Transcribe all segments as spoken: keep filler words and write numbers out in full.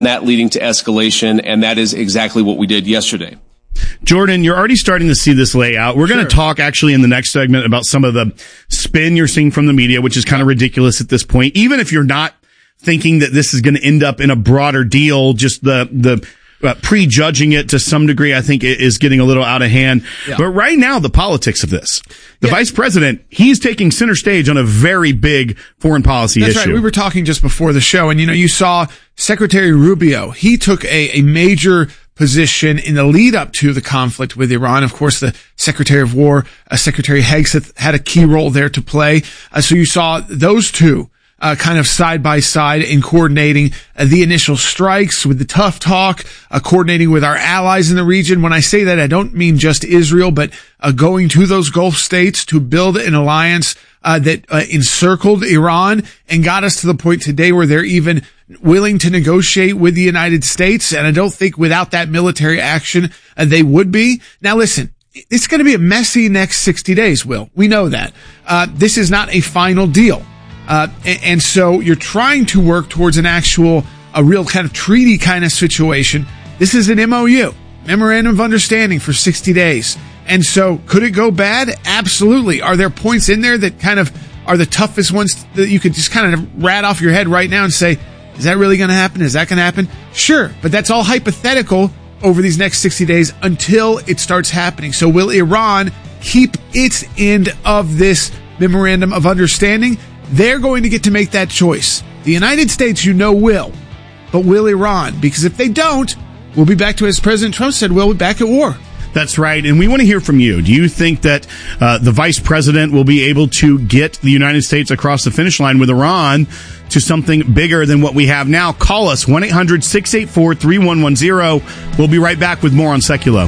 that leading to escalation, and that is exactly what we did yesterday. Jordan, you're already starting to see this layout. We're sure. going to talk actually in the next segment about some of the spin you're seeing from the media, which is kind of ridiculous at this point. Even if you're not thinking that this is going to end up in a broader deal, just the, the, Uh, prejudging it to some degree, I think, is getting a little out of hand. Yeah. But right now, the politics of this. The yeah. vice president, he's taking center stage on a very big foreign policy That's issue. That's right. We were talking just before the show, and, you know, you saw Secretary Rubio. He took a, a major position in the lead up to the conflict with Iran. Of course, the Secretary of War, uh, Secretary Hegseth, had a key role there to play. Uh, so you saw those two Uh, kind of side by side in coordinating uh, the initial strikes with the tough talk, uh, coordinating with our allies in the region. When I say that, I don't mean just Israel, but uh, going to those Gulf states to build an alliance uh, that uh, encircled Iran and got us to the point today where they're even willing to negotiate with the United States. And I don't think without that military action, uh, they would be. Now listen, it's going to be a messy next sixty days, Will. We know that. Uh, this is not a final deal. Uh, and, and so you're trying to work towards an actual, a real kind of treaty kind of situation. This is an M O U, Memorandum of Understanding, for sixty days. And so could it go bad? Absolutely. Are there points in there that kind of are the toughest ones that you could just kind of rat off your head right now and say, is that really going to happen? Is that going to happen? Sure. But that's all hypothetical over these next sixty days until it starts happening. So will Iran keep its end of this Memorandum of Understanding? They're going to get to make that choice. The United States, you know, will. But will Iran? Because if they don't, we'll be back to, as President Trump said, we'll be back at war. That's right. And we want to hear from you. Do you think that uh, the vice president will be able to get the United States across the finish line with Iran to something bigger than what we have now? Call us, one eight hundred six eight four three one one zero. We'll be right back with more on Seculo.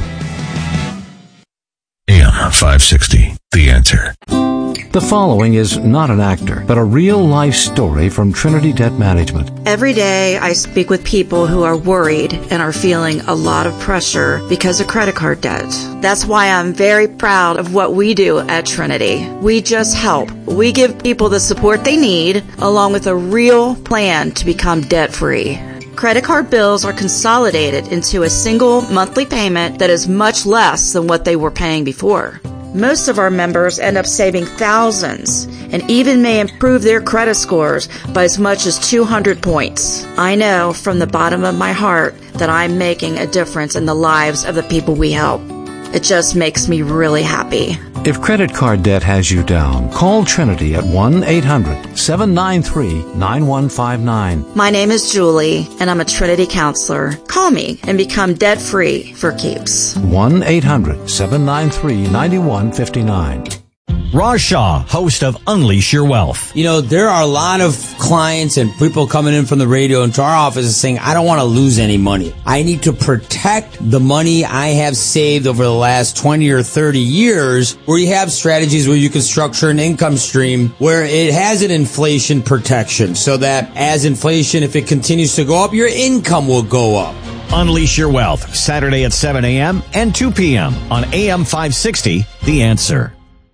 A M five sixty, The Answer. The following is not an actor, but a real-life story from Trinity Debt Management. Every day I speak with people who are worried and are feeling a lot of pressure because of credit card debt. That's why I'm very proud of what we do at Trinity. We just help. We give people the support they need, along with a real plan to become debt-free. Credit card bills are consolidated into a single monthly payment that is much less than what they were paying before. Most of our members end up saving thousands and even may improve their credit scores by as much as two hundred points. I know from the bottom of my heart that I'm making a difference in the lives of the people we help. It just makes me really happy. If credit card debt has you down, call Trinity at one eight hundred seven nine three nine one five nine. My name is Julie, and I'm a Trinity counselor. Call me and become debt-free for keeps. one eight hundred seven nine three nine one five nine. Raj Shah, host of Unleash Your Wealth. You know, there are a lot of clients and people coming in from the radio into our office saying, I don't want to lose any money. I need to protect the money I have saved over the last twenty or thirty years, where you have strategies where you can structure an income stream where it has an inflation protection so that as inflation, if it continues to go up, your income will go up. Unleash Your Wealth, Saturday at seven a.m. and two p.m. on A M five sixty, The Answer.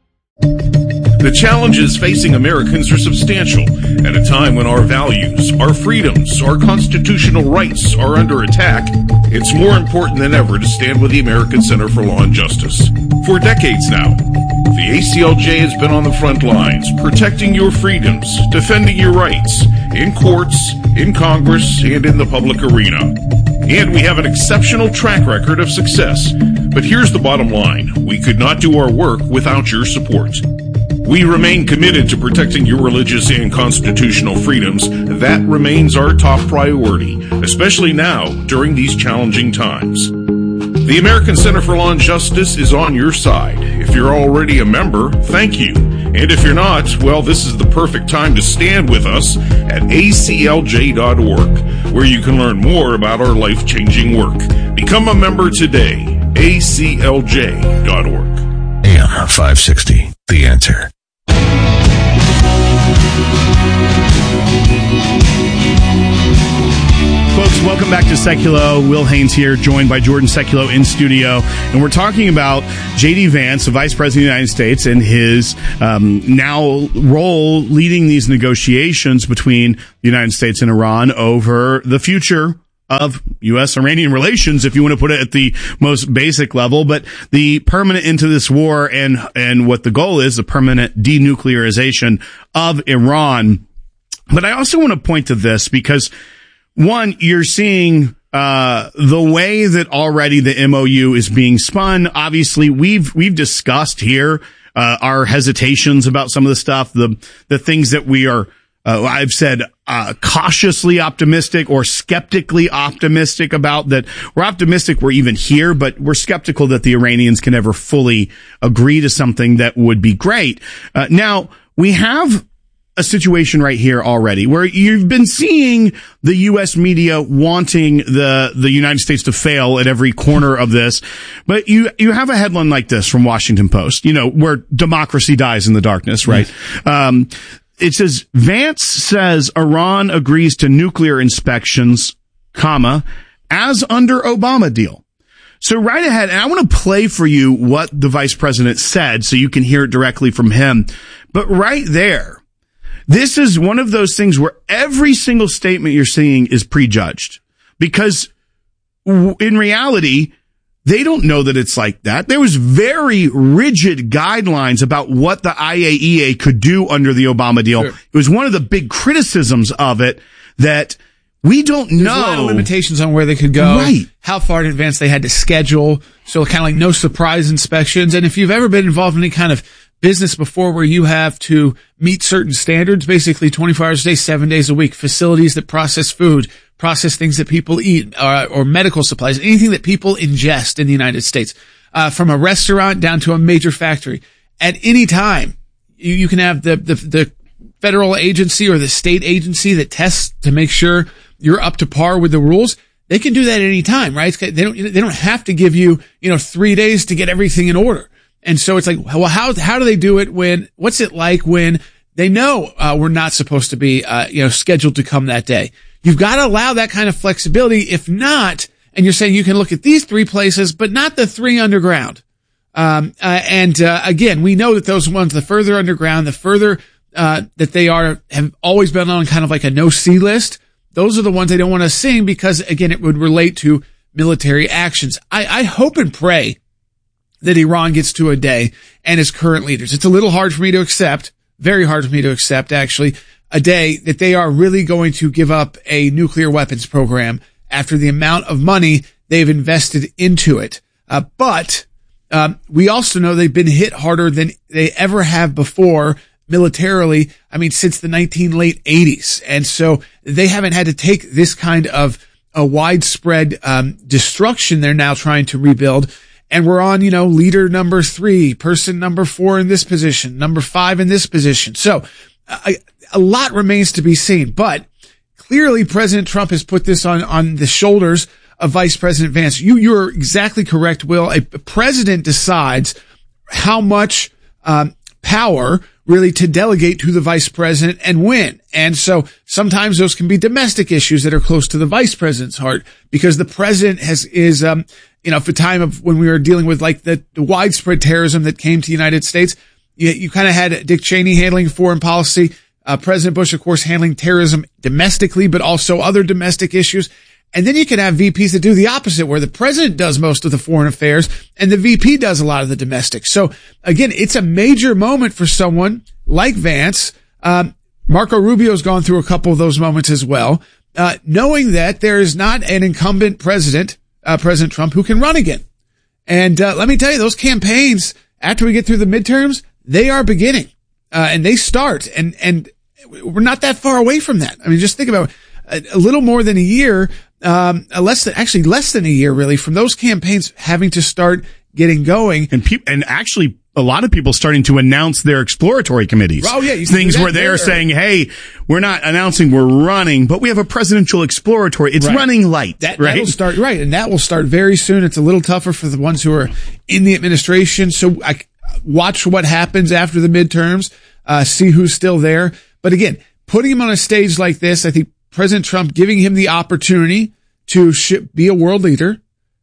The challenges facing Americans are substantial at a time when our values, our freedoms, our constitutional rights are under attack. It's more important than ever to stand with the American Center for Law and Justice. For decades now, the A C L J has been on the front lines, protecting your freedoms, defending your rights, in courts, in Congress, and in the public arena. And we have an exceptional track record of success. But here's the bottom line. We could not do our work without your support. We remain committed to protecting your religious and constitutional freedoms. That remains our top priority, especially now during these challenging times. The American Center for Law and Justice is on your side. If you're already a member, thank you. And if you're not, well, this is the perfect time to stand with us at A C L J dot org, where you can learn more about our life-changing work. Become a member today. A C L J dot org. A M five sixty, The Answer. Folks, welcome back to Seculo. Will Haynes here, joined by Jordan Seculo in studio. And we're talking about J D. Vance, the Vice President of the United States, and his um, now role leading these negotiations between the United States and Iran over the future of U S Iranian relations, if you want to put it at the most basic level, but the permanent end to this war and, and what the goal is, the permanent denuclearization of Iran. But I also want to point to this because, one, you're seeing uh the way that already the M O U is being spun. Obviously, we've we've discussed here uh our hesitations about some of the stuff, the the things that we are Uh, I've said uh, cautiously optimistic or skeptically optimistic about. That we're optimistic we're even here, but we're skeptical that the Iranians can ever fully agree to something that would be great. Uh, now, we have a situation right here already where you've been seeing the U S media wanting the the United States to fail at every corner of this. But you you have a headline like this from Washington Post, you know, where democracy dies in the darkness, right? Mm-hmm. Um It says, Vance says Iran agrees to nuclear inspections, comma, as under Obama deal. So right ahead, and I want to play for you what the vice president said so you can hear it directly from him. But right there, this is one of those things where every single statement you're seeing is prejudged. Because in reality, they don't know that it's like that. There was very rigid guidelines about what the I A E A could do under the Obama deal. Sure. It was one of the big criticisms of it that we don't There's know. There's a lot of limitations on where they could go, right? How far in advance they had to schedule. So kind of like no surprise inspections. And if you've ever been involved in any kind of business before where you have to meet certain standards, basically twenty-four hours a day, seven days a week, facilities that process food, process things that people eat, uh, or medical supplies, anything that people ingest in the United States, uh, from a restaurant down to a major factory. At any time, you, you can have the, the, the federal agency or the state agency that tests to make sure you're up to par with the rules. They can do that at any time, right? They don't, they don't have to give you, you know, three days to get everything in order. And so it's like, well, how, how do they do it when, what's it like when they know, uh, we're not supposed to be, uh, you know, scheduled to come that day? You've got to allow that kind of flexibility. If not, and you're saying you can look at these three places, but not the three underground. Um, uh, and, uh, again, we know that those ones, the further underground, the further, uh, that they are, have always been on kind of like a no-see list. Those are the ones they don't want to sing because, again, it would relate to military actions. I, I hope and pray that Iran gets to a day and its current leaders. It's a little hard for me to accept, very hard for me to accept, actually, a day that they are really going to give up a nuclear weapons program after the amount of money they've invested into it. Uh, but um, we also know they've been hit harder than they ever have before militarily. I mean, since the nineteen late eighties. And so they haven't had to take this kind of a widespread um, destruction they're now trying to rebuild. And we're on, you know, leader number three, person number four in this position, number five in this position. So a, a lot remains to be seen, but clearly President Trump has put this on, on the shoulders of Vice President Vance. You, you're exactly correct, Will. A president decides how much, um, power really to delegate to the vice president and when. And so sometimes those can be domestic issues that are close to the vice president's heart because the president has, is, um, you know, for time of when we were dealing with like the, the widespread terrorism that came to the United States, you, you kind of had Dick Cheney handling foreign policy, uh, President Bush, of course, handling terrorism domestically, but also other domestic issues. And then you can have V Ps that do the opposite, where the president does most of the foreign affairs and the V P does a lot of the domestic. So again, it's a major moment for someone like Vance. Um, Marco Rubio's gone through a couple of those moments as well, uh, knowing that there is not an incumbent president, uh, President Trump, who can run again. And, uh, let me tell you, those campaigns, after we get through the midterms, they are beginning, uh, and they start and, and we're not that far away from that. I mean, just think about a, a little more than a year. Um, less than, actually less than a year really from those campaigns having to start getting going. And people, and actually a lot of people starting to announce their exploratory committees. Oh yeah. Things where they're saying, hey, we're not announcing we're running, but we have a presidential exploratory. It's right. running light. That, right? That'll start, right. And that will start very soon. It's a little tougher for the ones who are in the administration. So I watch what happens after the midterms, uh, see who's still there. But again, putting him on a stage like this, I think President Trump giving him the opportunity to sh- be a world leader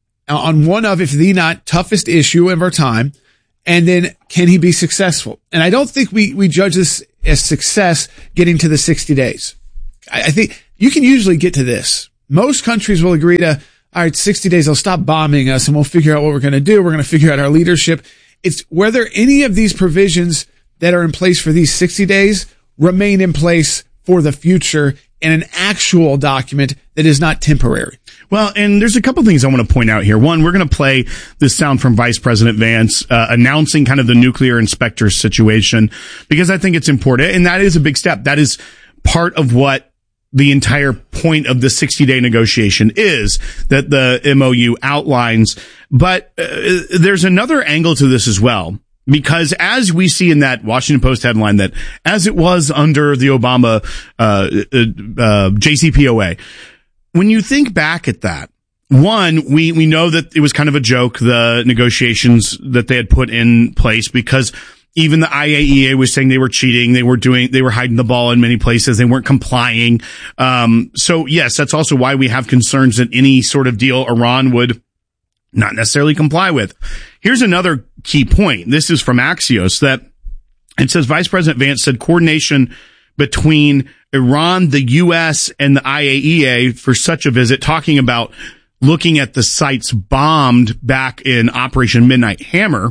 on one of, if the not toughest issue of our time. And then can he be successful? And I don't think we, we judge this as success getting to the sixty days. I, I think you can usually get to this. most countries will agree to, all right, sixty days, they'll stop bombing us and we'll figure out what we're going to do. We're going to figure out our leadership. It's whether any of these provisions that are in place for these sixty days remain in place for the future in an actual document that is not temporary. Well, and there's a couple things I want to point out here. One, we're going to play this sound from Vice President Vance uh, announcing kind of the nuclear inspector situation because I think it's important. And that is a big step. That is part of what the entire point of the sixty-day negotiation is that the M O U outlines. But uh, there's another angle to this as well. Because as we see in that Washington Post headline that as it was under the Obama uh, uh, uh J C P O A, when you think back at that, one, we, we know that it was kind of a joke, the negotiations that they had put in place, because even the I A E A was saying they were cheating, they were doing, they were hiding the ball in many places, they weren't complying. Um, so yes, that's also why we have concerns that any sort of deal Iran would not necessarily comply with. Here's another key point. This is from Axios that it says Vice President Vance said coordination between Iran, the U S, and the I A E A for such a visit, talking about looking at the sites bombed back in Operation Midnight Hammer,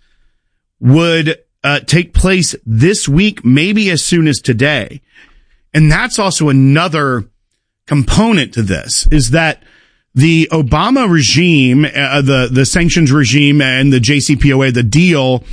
would uh, take place this week, maybe as soon as today. And that's also another component to this, is that the Obama regime, uh, the, the sanctions regime and the J C P O A, the deal,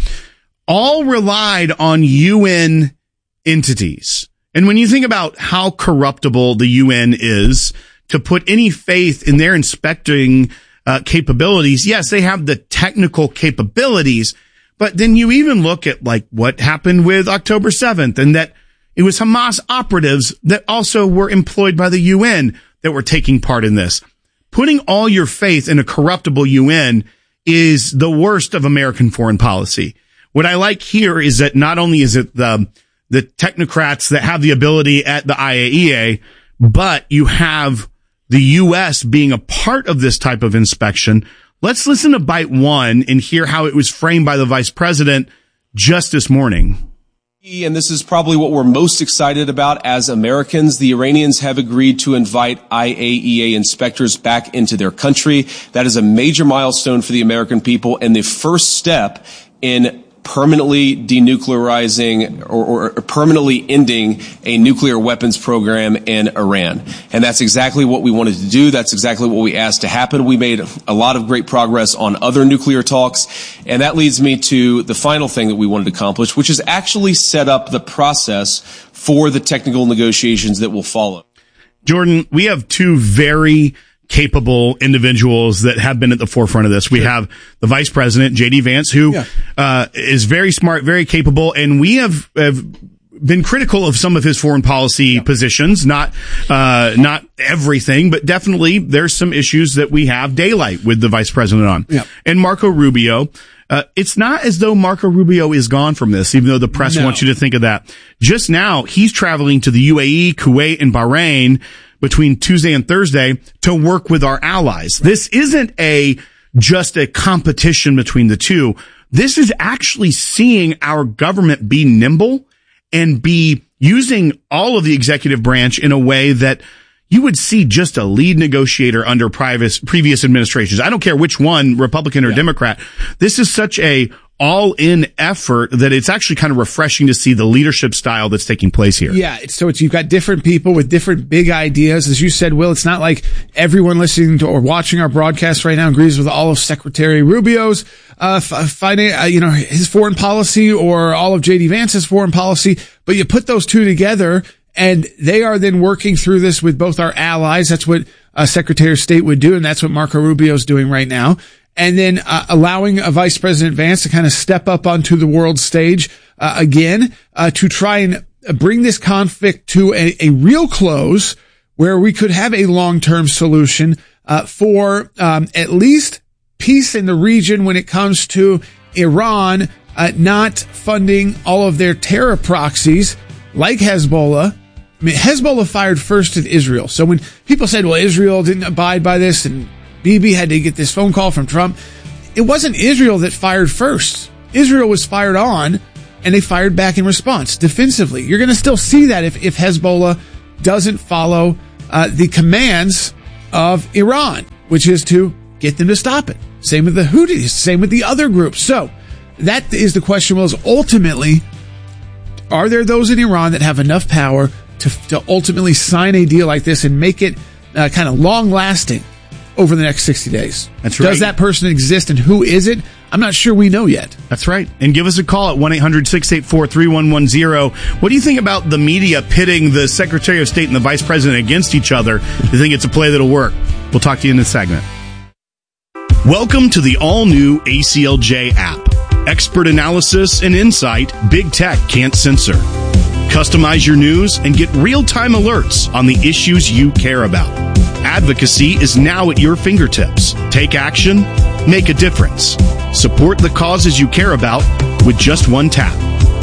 all relied on U N entities. And when you think about how corruptible the U N is, to put any faith in their inspecting uh, capabilities, yes, they have the technical capabilities, but then you even look at like what happened with October seventh and that it was Hamas operatives that also were employed by the U N that were taking part in this. Putting all your faith in a corruptible U N is the worst of American foreign policy. What I like here is that not only is it the, the technocrats that have the ability at the I A E A, but you have the U S being a part of this type of inspection. Let's listen to Bite One and hear how it was framed by the vice president just this morning. And this is probably what we're most excited about as Americans. The Iranians have agreed to invite I A E A inspectors back into their country. That is a major milestone for the American people and the first step in permanently denuclearizing or, or permanently ending a nuclear weapons program in Iran. And that's exactly what we wanted to do. That's exactly what we asked to happen. We made a lot of great progress on other nuclear talks. And that leads me to the final thing that we wanted to accomplish, which is actually set up the process for the technical negotiations that will follow. Jordan, we have two very capable individuals that have been at the forefront of this. We sure. have the vice president, J D Vance, who yeah. uh, is very smart, very capable, and we have, have been critical of some of his foreign policy yeah. positions, not uh, not everything, but definitely there's some issues that we have daylight with the vice president on. Yeah. And Marco Rubio, uh, it's not as though Marco Rubio is gone from this, even though the press no. wants you to think of that. Just now, he's traveling to the U A E, Kuwait, and Bahrain between Tuesday and Thursday to work with our allies. This isn't a just a competition between the two. This is actually seeing our government be nimble and be using all of the executive branch in a way that you would see just a lead negotiator under previous, previous administrations. I don't care which one, Republican or yeah. Democrat. This is such a all-in effort that it's actually kind of refreshing to see the leadership style that's taking place here. Yeah, it's, so it's, you've got different people with different big ideas. As you said, Will, it's not like everyone listening to or watching our broadcast right now agrees with all of Secretary Rubio's uh, f- uh, you know, his foreign policy or all of J D Vance's foreign policy, but you put those two together and they are then working through this with both our allies. That's what uh, Secretary of State would do, and that's what Marco Rubio is doing right now. And then uh, allowing a Vice President Vance to kind of step up onto the world stage uh, again uh, to try and bring this conflict to a, a real close where we could have a long-term solution uh, for um, at least peace in the region when it comes to Iran uh, not funding all of their terror proxies like Hezbollah. I mean, Hezbollah fired first at Israel. So when people said, well, Israel didn't abide by this and Bibi had to get this phone call from Trump, it wasn't Israel that fired first. Israel was fired on, and they fired back in response, defensively. You're going to still see that if, if Hezbollah doesn't follow uh, the commands of Iran, which is to get them to stop it. Same with the Houthis, same with the other groups. So that is the question, was ultimately, are there those in Iran that have enough power to, to ultimately sign a deal like this and make it uh, kind of long lasting over the next sixty days? That's right. Does that person exist, and who is it? I'm not sure we know yet. That's right. And give us a call at one eight hundred six eight four three one one zero. What do you think about the media pitting the Secretary of State and the Vice President against each other? Do you think it's a play that'll work? We'll talk to you in this segment. Welcome to the all-new A C L J app. Expert analysis and insight big tech can't censor. Customize your news and get real-time alerts on the issues you care about. Advocacy is now at your fingertips. Take action, make a difference. Support the causes you care about with just one tap.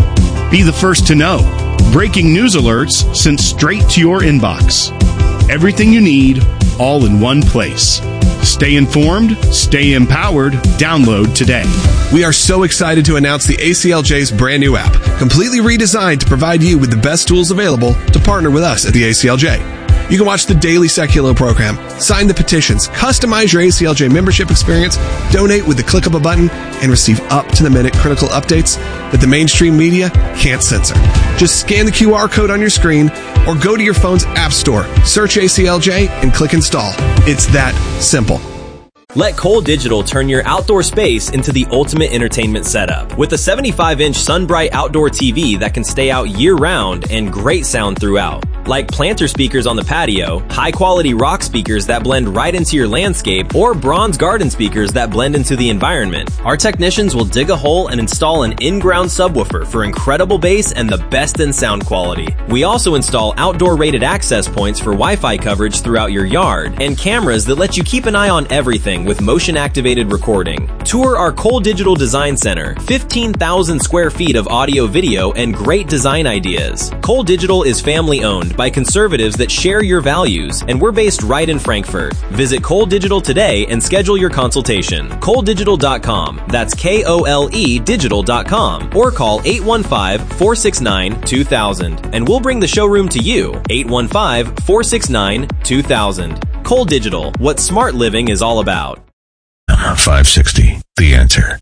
Be the first to know. Breaking news alerts sent straight to your inbox. Everything you need, all in one place. Stay informed, stay empowered. Download today. We are so excited to announce the A C L J's brand new app, completely redesigned to provide you with the best tools available to partner with us at the A C L J. You can watch the daily Seculo program, sign the petitions, customize your A C L J membership experience, donate with the click of a button, and receive up-to-the-minute critical updates that the mainstream media can't censor. Just scan the Q R code on your screen or go to your phone's app store, search A C L J, and click install. It's that simple. Let Cole Digital turn your outdoor space into the ultimate entertainment setup. With a seventy-five inch SunBright outdoor T V that can stay out year-round and great sound throughout. Like planter speakers on the patio, high-quality rock speakers that blend right into your landscape, or bronze garden speakers that blend into the environment. Our technicians will dig a hole and install an in-ground subwoofer for incredible bass and the best in sound quality. We also install outdoor-rated access points for Wi-Fi coverage throughout your yard, and cameras that let you keep an eye on everything with motion-activated recording. Tour our Cole Digital Design Center, fifteen thousand square feet of audio, video, and great design ideas. Cole Digital is family-owned by conservatives that share your values, and we're based right in Frankfurt. Visit Cole Digital today and schedule your consultation. Cole Digital dot com. That's K O L E Digital dot com. Or call eight one five, four six nine, two thousand, and we'll bring the showroom to you. eight one five, four six nine, two thousand. Cole Digital, what smart living is all about. five sixty, The Answer.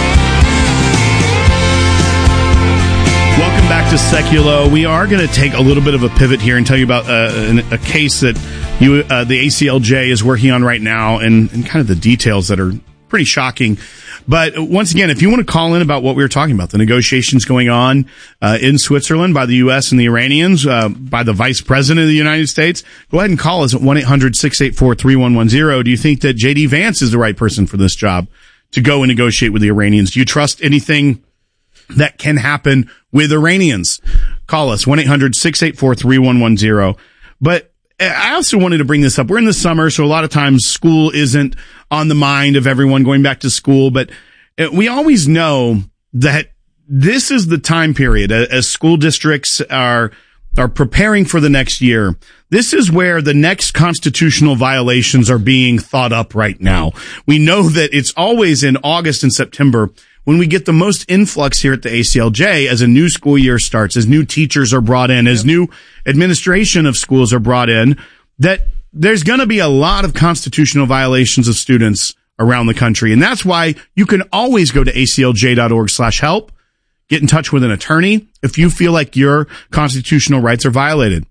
Welcome back to Seculo. We are going to take a little bit of a pivot here and tell you about uh, a case that you, uh, the A C L J is working on right now, and, and kind of the details that are pretty shocking. But once again, if you want to call in about what we were talking about, the negotiations going on uh, in Switzerland by the U S and the Iranians, uh, by the Vice President of the United States, go ahead and call us at one eight hundred six eight four three one one zero. Do you think that J D Vance is the right person for this job to go and negotiate with the Iranians? Do you trust anything that can happen with Iranians? Call us, one eight hundred six eight four three one one zero. But I also wanted to bring this up. We're in the summer, so a lot of times school isn't on the mind of everyone going back to school, but we always know that this is the time period as school districts are are preparing for the next year. This is where the next constitutional violations are being thought up right now. We know that it's always in August and September when we get the most influx here at the A C L J as a new school year starts, as new teachers are brought in, as new administration of schools are brought in, that there's going to be a lot of constitutional violations of students around the country. And that's why you can always go to A C L J dot org slash help, get in touch with an attorney if you feel like your constitutional rights are violated.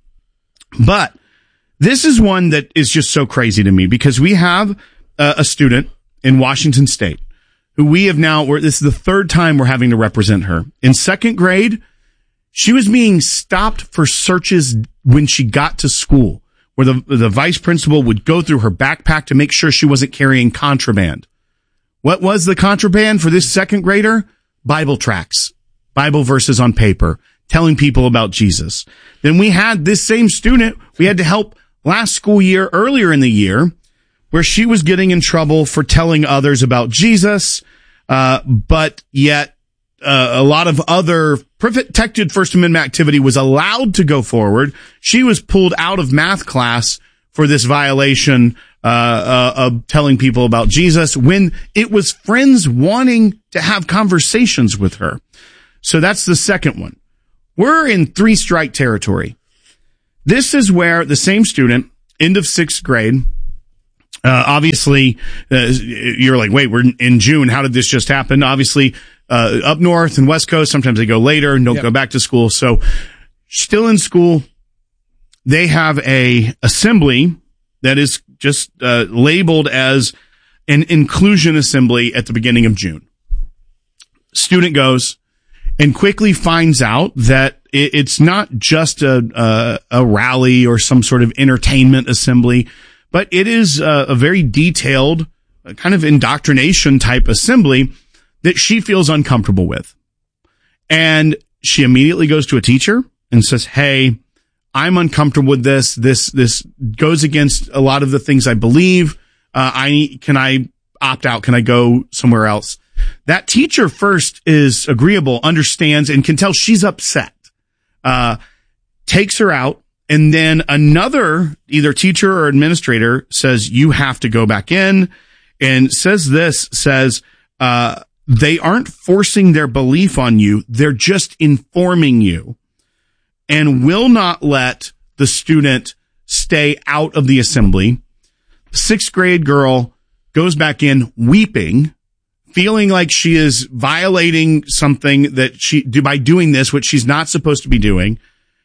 But this is one that is just so crazy to me, because we have uh, a student in Washington State who we have now, we're, this is the third time we're having to represent her. In second grade, she was being stopped for searches when she got to school, where the, the vice principal would go through her backpack to make sure she wasn't carrying contraband. What was the contraband for this second grader? Bible tracts, Bible verses on paper, telling people about Jesus. Then we had this same student we had to help last school year, earlier in the year, where she was getting in trouble for telling others about Jesus, uh, but yet uh, a lot of other protected First Amendment activity was allowed to go forward. She was pulled out of math class for this violation uh, uh of telling people about Jesus when it was friends wanting to have conversations with her. So that's the second one. We're in three strike territory. This is where the same student, end of sixth grade, Uh, obviously, uh, you're like, wait, we're in June. How did this just happen? Obviously, uh, up north and West Coast, sometimes they go later and don't yep. go back to school. So still in school, they have a assembly that is just uh, labeled as an inclusion assembly at the beginning of June. Student goes and quickly finds out that it, it's not just a, a, a rally or some sort of entertainment assembly, but it is a, a very detailed uh, kind of indoctrination type assembly that she feels uncomfortable with. And she immediately goes to a teacher and says, hey, I'm uncomfortable with this. This, this goes against a lot of the things I believe. Uh, I, can I opt out? Can I go somewhere else? That teacher first is agreeable, understands, and can tell she's upset. Uh, takes her out. And then another, either teacher or administrator, says, you have to go back in, and says this, says, uh, they aren't forcing their belief on you. They're just informing you, and will not let the student stay out of the assembly. Sixth grade girl goes back in weeping, feeling like she is violating something that she, by doing this, which she's not supposed to be doing.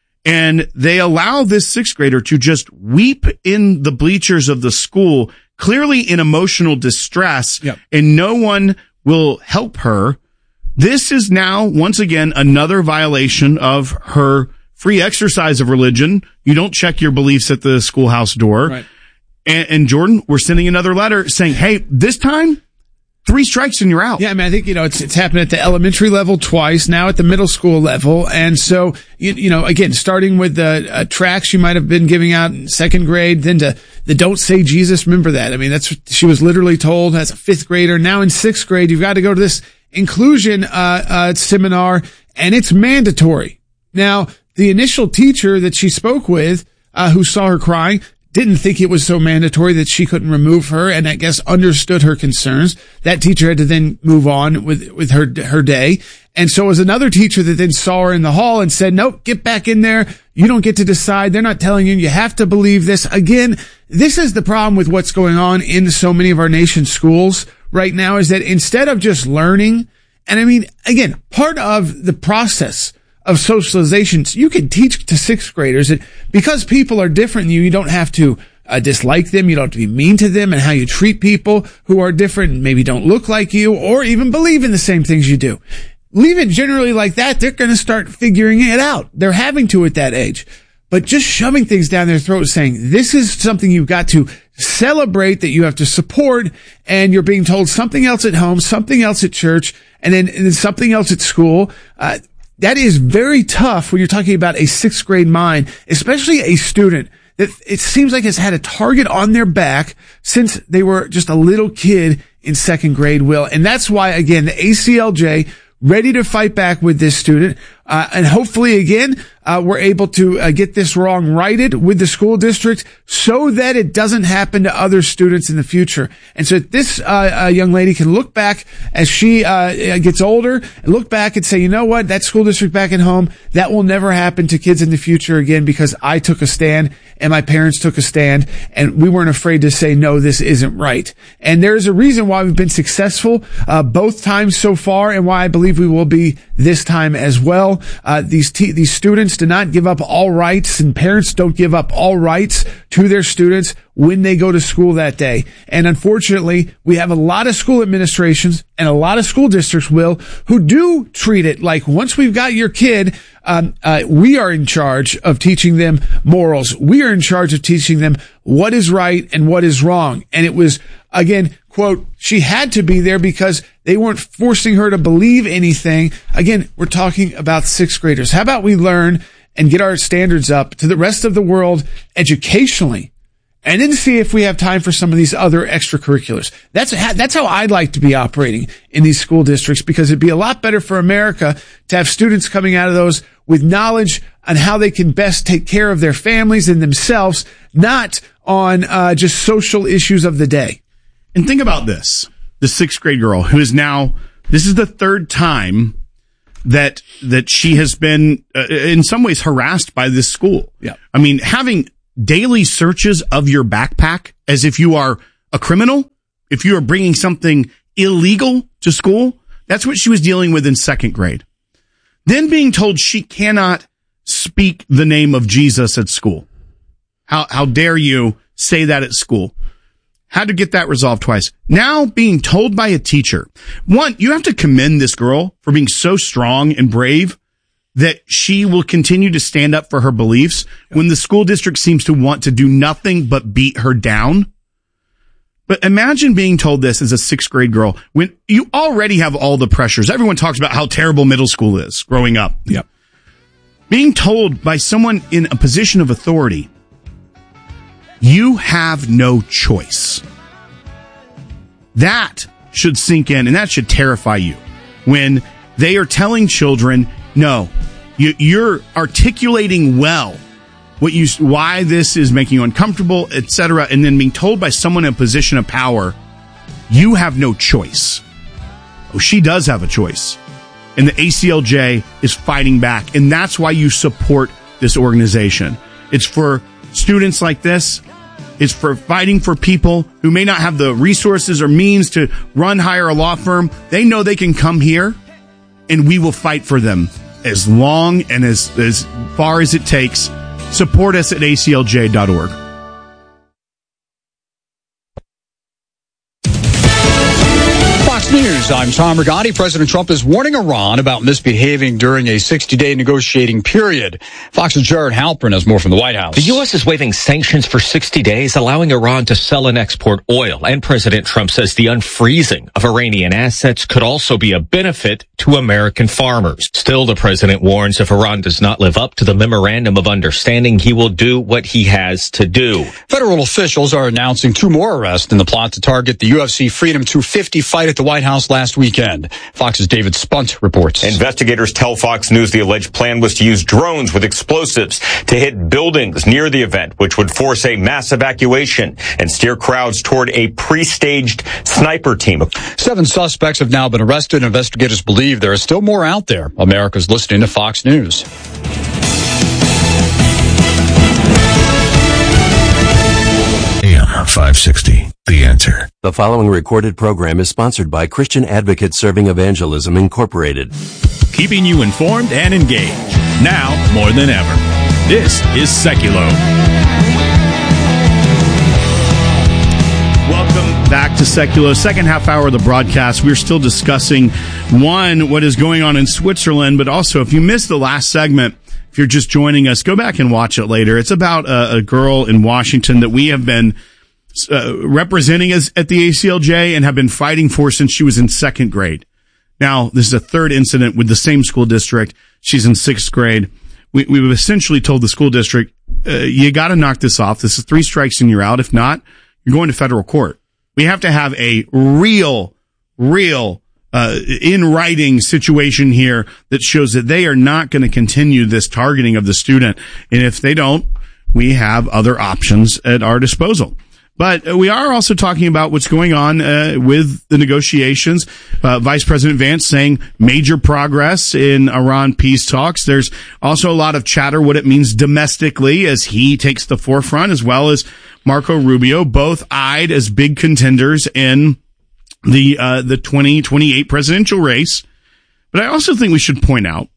And they allow this sixth grader to just weep in the bleachers of the school, clearly in emotional distress, yep. and no one will help her. This is now, once again, another violation of her free exercise of religion. You don't check your beliefs at the schoolhouse door. Right. And, and Jordan, we're sending another letter saying, hey, this time, three strikes and you're out. Yeah, I mean, I think, you know, it's, it's happened at the elementary level twice, now at the middle school level. And so, you, you know, again, starting with the uh, tracts you might have been giving out in second grade, then to the Don't Say Jesus. Remember that. I mean, that's what she was literally told as a fifth grader. Now in sixth grade, you've got to go to this inclusion, uh, uh, seminar, and it's mandatory. Now, the initial teacher that she spoke with, uh, who saw her crying, didn't think it was so mandatory that she couldn't remove her, and I guess understood her concerns. That teacher had to then move on with, with her, her day. And so was another teacher that then saw her in the hall and said, nope, get back in there. You don't get to decide. They're not telling you. You have to believe this. Again, this is the problem with what's going on in so many of our nation's schools right now, is that instead of just learning, and I mean, again, part of the process of socialization, you can teach to sixth graders that because people are different than you, you don't have to uh, dislike them. You don't have to be mean to them, and how you treat people who are different and maybe don't look like you or even believe in the same things you do. Leave it generally like that. They're going to start figuring it out. They're having to at that age. But just shoving things down their throat, saying this is something you've got to celebrate, that you have to support, and you're being told something else at home, something else at church, and then, and then something else at school. Uh, That is very tough when you're talking about a sixth grade mind, especially a student that it seems like has had a target on their back since they were just a little kid in second grade, Will. And that's why, again, the A C L J ready to fight back with this student. Uh, and hopefully, again, uh, we're able to uh, get this wrong righted with the school district so that it doesn't happen to other students in the future. And so this uh, uh, young lady can look back as she uh, gets older and look back and say, you know what, that school district back at home, that will never happen to kids in the future again, because I took a stand and my parents took a stand, and we weren't afraid to say, no, this isn't right. And there's a reason why we've been successful uh, both times so far, and why I believe we will be this time as well. Uh, these te- these students do not give up all rights, and parents don't give up all rights to their students when they go to school that day. And unfortunately, we have a lot of school administrations and a lot of school districts, Will, who do treat it like once we've got your kid, um, uh, we are in charge of teaching them morals. We are in charge of teaching them what is right and what is wrong. And it was, again, quote, she had to be there because they weren't forcing her to believe anything. Again, we're talking about sixth graders. How about we learn and get our standards up to the rest of the world educationally, and then see if we have time for some of these other extracurriculars. That's that's how I'd like to be operating in these school districts, because it'd be a lot better for America to have students coming out of those with knowledge on how they can best take care of their families and themselves, not on uh, just social issues of the day. And think about this. The sixth grade girl who is now, this is the third time that that she has been uh, in some ways harassed by this school. Yeah. I mean, having daily searches of your backpack as if you are a criminal, if you are bringing something illegal to school, that's what she was dealing with in second grade. Then being told she cannot speak the name of Jesus at school. How, how dare you say that at school? Had to get that resolved twice. Now being told by a teacher. One, you have to commend this girl for being so strong and brave that she will continue to stand up for her beliefs when the school district seems to want to do nothing but beat her down. But imagine being told this as a sixth grade girl when you already have all the pressures. Everyone talks about how terrible middle school is growing up. Yep. Being told by someone in a position of authority, you have no choice. That should sink in, and that should terrify you when they are telling children, no, you, you're articulating well what you, why this is making you uncomfortable, et cetera, and then being told by someone in a position of power, you have no choice. Oh, she does have a choice. And the A C L J is fighting back, and that's why you support this organization. It's for students like this. It's for fighting for people who may not have the resources or means to run, hire a law firm. They know they can come here, and we will fight for them as long and as, as far as it takes. Support us at A C L J dot org. Fox News, I'm Tom Rigotti. President Trump is warning Iran about misbehaving during a sixty-day negotiating period. Fox's Jared Halpern has more from the White House. The U S is waiving sanctions for sixty days, allowing Iran to sell and export oil. And President Trump says the unfreezing of Iranian assets could also be a benefit to American farmers. Still, the president warns if Iran does not live up to the memorandum of understanding, he will do what he has to do. Federal officials are announcing two more arrests in the plot to target the U F C Freedom two fifty fight at the White House last weekend. Fox's David Spunt reports. Investigators tell Fox News the alleged plan was to use drones with explosives to hit buildings near the event, which would force a mass evacuation and steer crowds toward a pre-staged sniper team. Seven suspects have now been arrested. Investigators believe there are still more out there. America's listening to Fox News. A M five sixty, The Answer. The following recorded program is sponsored by Christian Advocate Serving Evangelism, Incorporated. Keeping you informed and engaged, now more than ever. This is Seculo. Welcome back to Seculo. Second half hour of the broadcast. We're still discussing, one, what is going on in Switzerland, but also, if you missed the last segment, if you're just joining us, go back and watch it later. It's about a, a girl in Washington that we have been uh, representing as at the A C L J and have been fighting for since she was in second grade. Now, this is a third incident with the same school district. She's in sixth grade. We, we've essentially told the school district, uh, you got to knock this off. This is three strikes and you're out. If not, you're going to federal court. We have to have a real, real Uh, in writing situation here that shows that they are not going to continue this targeting of the student. And if they don't, we have other options at our disposal. But uh, we are also talking about what's going on uh, with the negotiations. Uh, Vice President Vance saying major progress in Iran peace talks. There's also a lot of chatter what it means domestically as he takes the forefront, as well as Marco Rubio, both eyed as big contenders in the uh the twenty twenty-eight presidential race. But I also think we should point out,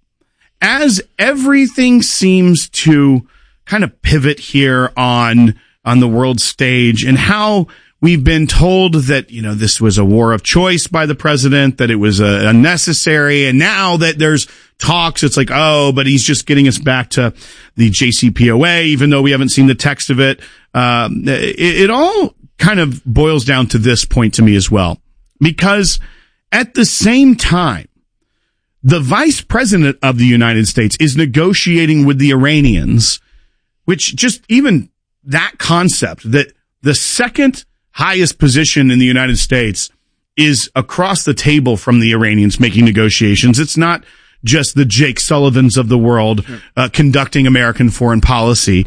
as everything seems to kind of pivot here on on the world stage and how we've been told that, you know, this was a war of choice by the president, that it was uh, unnecessary, and now that there's talks, it's like, oh, but he's just getting us back to the J C P O A, even though we haven't seen the text of it. Um, it, it all kind of boils down to this point to me as well. Because at the same time, the vice president of the United States is negotiating with the Iranians, which just even that concept that the second highest position in the United States is across the table from the Iranians making negotiations. It's not just the Jake Sullivans of the world uh, conducting American foreign policy.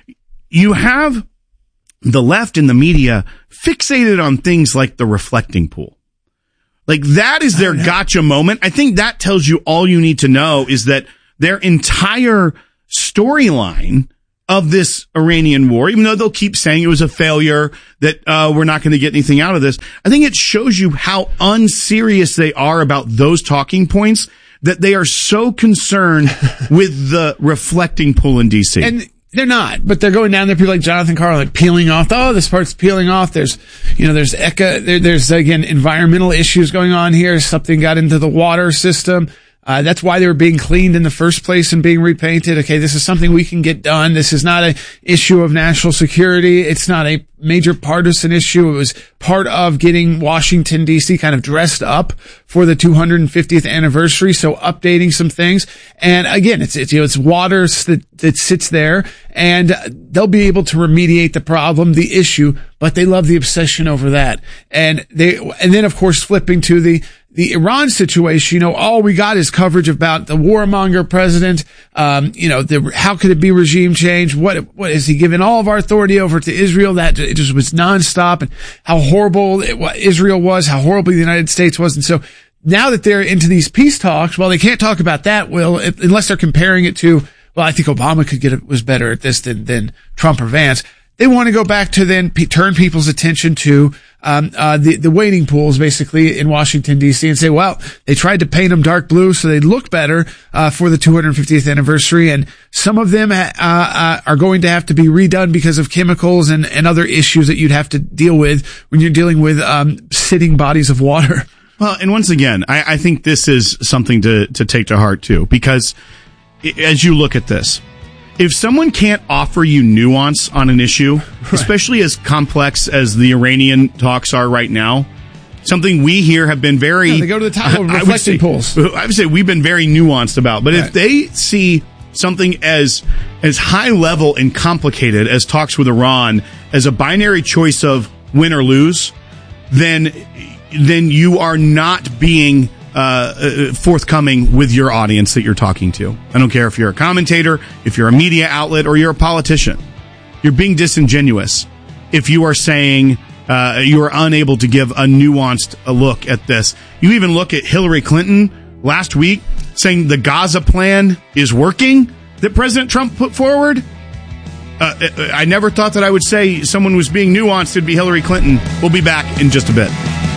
You have the left and the media fixated on things like the reflecting pool. Like, that is their gotcha moment. I think that tells you all you need to know is that their entire storyline of this Iranian war, even though they'll keep saying it was a failure, that uh, we're not going to get anything out of this. I think it shows you how unserious they are about those talking points, that they are so concerned with the reflecting pool in D C. And they're not, but they're going down there. People like Jonathan Carl, like peeling off. Oh, this part's peeling off. There's, you know, there's eco, there, there's again environmental issues going on here. Something got into the water system. Uh, that's why they were being cleaned in the first place and being repainted. Okay, this is something we can get done. This is not an issue of national security. It's not a major partisan issue. It was part of getting Washington, D C kind of dressed up for the two hundred fiftieth anniversary. So updating some things. And again, it's, it's, you know, it's water that, that sits there, and they'll be able to remediate the problem, the issue, but they love the obsession over that. And they, and then of course flipping to the, the Iran situation, you know, all we got is coverage about the warmonger president. Um, you know, the, how could it be regime change? What, what is he giving all of our authority over to Israel? That it just was nonstop, and how horrible it, what Israel was, how horrible the United States was. And so now that they're into these peace talks, well, they can't talk about that, Will, if, unless they're comparing it to, well, I think Obama could get it, was better at this than, than Trump or Vance. They want to go back to then p- turn people's attention to um uh the the waiting pools basically in Washington D C and say, well, they tried to paint them dark blue so they'd look better uh for the two hundred fiftieth anniversary, and some of them uh, uh are going to have to be redone because of chemicals and and other issues that you'd have to deal with when you're dealing with um sitting bodies of water. Well, and once again, I, I think this is something to to take to heart too, because as you look at this, if someone can't offer you nuance on an issue, right, especially as complex as the Iranian talks are right now, something we here have been very... Yeah, they go to the top of reflecting pools. I would say we've been very nuanced about. But right, if they see something as as high level and complicated as talks with Iran as a binary choice of win or lose, then then you are not being... Uh, forthcoming with your audience that you're talking to. I don't care if you're a commentator, if you're a media outlet, or you're a politician. You're being disingenuous if you are saying uh, you are unable to give a nuanced a look at this. You even look at Hillary Clinton last week saying the Gaza plan is working that President Trump put forward. Uh, I never thought that I would say someone was being nuanced. It'd be Hillary Clinton. We'll be back in just a bit.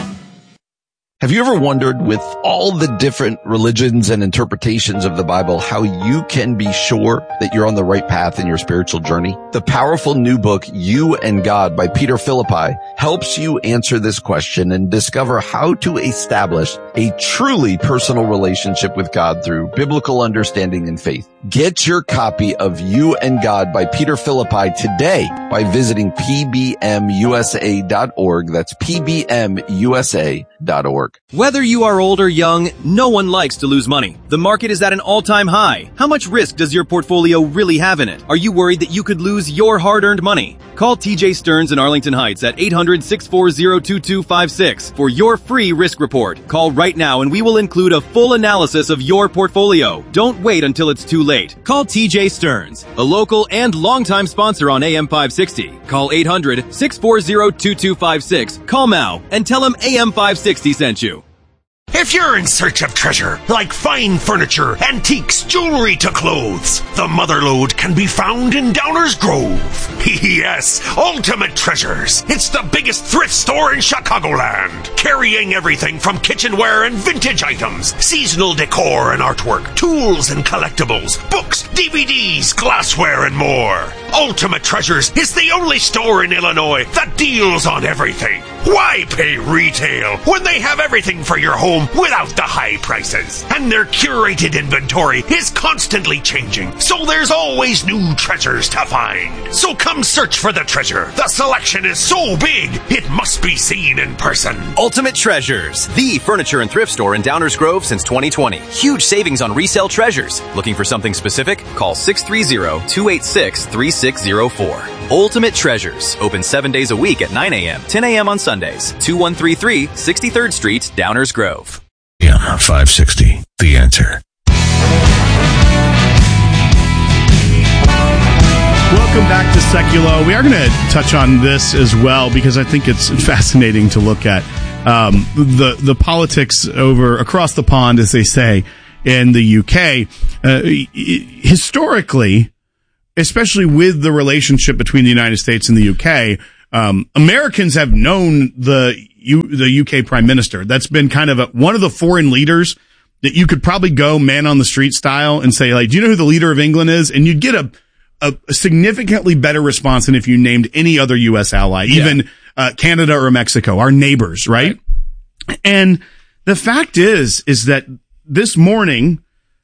Have you ever wondered, with all the different religions and interpretations of the Bible, how you can be sure that you're on the right path in your spiritual journey? The powerful new book, You and God by Peter Philippi, helps you answer this question and discover how to establish a truly personal relationship with God through biblical understanding and faith. Get your copy of You and God by Peter Philippi today by visiting P B M U S A dot org. That's P B M U S A dot org. Whether you are old or young, no one likes to lose money. The market is at an all-time high. How much risk does your portfolio really have in it? Are you worried that you could lose your hard-earned money? Call T J Stearns in Arlington Heights at eight hundred, six four zero, two two five six for your free risk report. Call right now and we will include a full analysis of your portfolio. Don't wait until it's too late. Call T J Stearns, a local and longtime sponsor on A M five sixty. Call eight hundred, six four zero, two two five six. Call now and tell them A M five sixty sent you. If you're in search of treasure, like fine furniture, antiques, jewelry to clothes, the Motherlode can be found in Downers Grove. Yes, Ultimate Treasures. It's the biggest thrift store in Chicagoland, carrying everything from kitchenware and vintage items, seasonal decor and artwork, tools and collectibles, books, D V Ds, glassware, and more. Ultimate Treasures is the only store in Illinois that deals on everything. Why pay retail when they have everything for your home without the high prices? And their curated inventory is constantly changing, so there's always new treasures to find. So come search for the treasure. The selection is so big, it must be seen in person. Ultimate Treasures, the furniture and thrift store in Downers Grove since twenty twenty. Huge savings on resale treasures. Looking for something specific? Call six three zero, two eight six, three six zero four. Ultimate Treasures, open seven days a week at nine a.m., ten a.m. on Sundays. two one three three, sixty-third Street, Downers Grove. A M five sixty, The Answer. Welcome back to Seculo. We are going to touch on this as well because I think it's fascinating to look at um, the the politics over across the pond, as they say in the U K. Uh, historically, especially with the relationship between the United States and the U K, um, Americans have known the U, the U K Prime Minister. That's been kind of a, one of the foreign leaders that you could probably go man on the street style and say, like, do you know who the leader of England is? And you'd get a, a, a significantly better response than if you named any other U S ally, yeah. even uh, Canada or Mexico, our neighbors, right? right? And the fact is, is that this morning,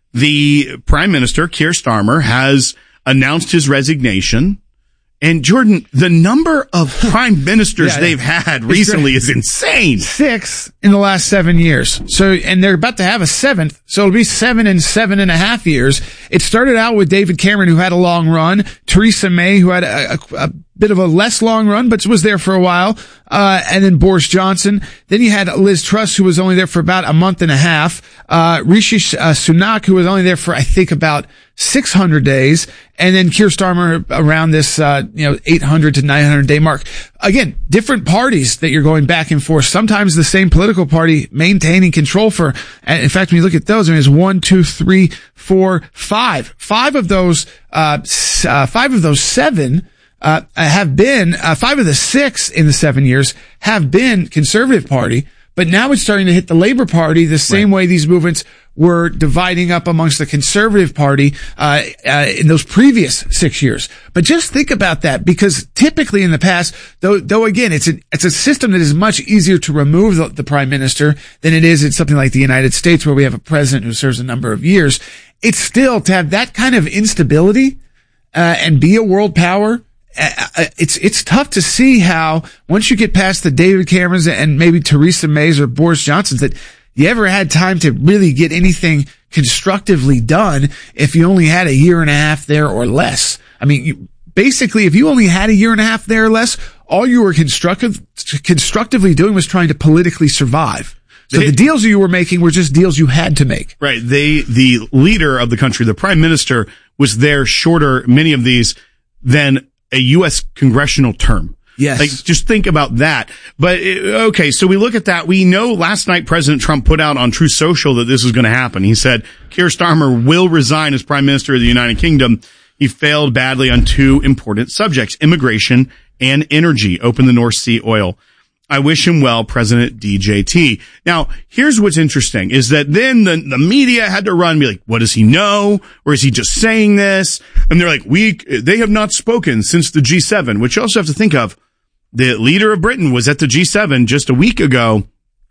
the Prime Minister, Keir Starmer, has announced his resignation. And Jordan, the number of prime ministers yeah, they've had recently is insane. Six in the last seven years. So, and they're about to have a seventh. So it'll be seven in seven and a half years. It started out with David Cameron, who had a long run. Theresa May, who had a, a, a bit of a less long run, but was there for a while. Uh, and then Boris Johnson. Then you had Liz Truss, who was only there for about a month and a half. Uh, Rishi uh, Sunak, who was only there for, I think, about six hundred days. And then Keir Starmer around this, uh, you know, eight hundred to nine hundred day mark. Again, different parties that you're going back and forth. Sometimes the same political party maintaining control for, in fact, when you look at those, I mean, it's one, two, three, four, five. Five of those, uh, uh five of those seven, uh, have been, uh, five of the six in the seven years have been Conservative Party. But now it's starting to hit the Labour Party the same right. way these movements were dividing up amongst the Conservative Party uh, uh in those previous six years. But just think about that, because typically in the past, though, though again, it's a it's a system that is much easier to remove the, the Prime Minister than it is in something like the United States, where we have a president who serves a number of years. It's still, to have that kind of instability uh, and be a world power. Uh, it's it's tough to see how, once you get past the David Camerons and maybe Theresa Mays or Boris Johnsons, that you ever had time to really get anything constructively done if you only had a year and a half there or less. I mean, you, basically, if you only had a year and a half there or less, all you were constructive, constructively doing was trying to politically survive. So they, the deals you were making were just deals you had to make. Right. They, the leader of the country, the Prime Minister, was there shorter, many of these, than a U S congressional term. Yes. Like, just think about that. But, okay, so we look at that. We know last night President Trump put out on Truth Social that this was going to happen. He said Keir Starmer will resign as Prime Minister of the United Kingdom. He failed badly on two important subjects, immigration and energy, open the North Sea oil. I wish him well, President D J T. Now, here's what's interesting is that then the, the media had to run and be like, what does he know? Or is he just saying this? And they're like, we, they have not spoken since the G seven, which you also have to think of. The leader of Britain was at the G seven just a week ago.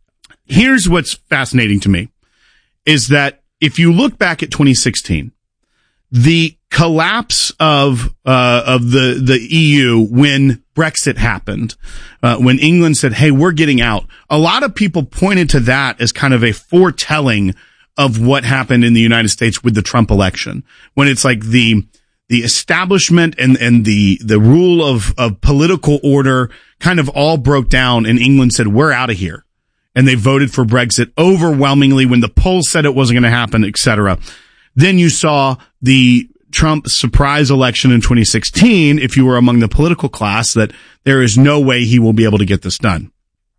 Here's what's fascinating to me is that if you look back at twenty sixteen, the collapse of uh of the the E U when Brexit happened, uh when England said, hey, we're getting out, a lot of people pointed to that as kind of a foretelling of what happened in the United States with the Trump election, when it's like the the establishment and and the the rule of of political order kind of all broke down, and England said, we're out of here, and they voted for Brexit overwhelmingly when the polls said it wasn't going to happen, et cetera. Then you saw the Trump surprise election in twenty sixteen, if you were among the political class, that there is no way he will be able to get this done.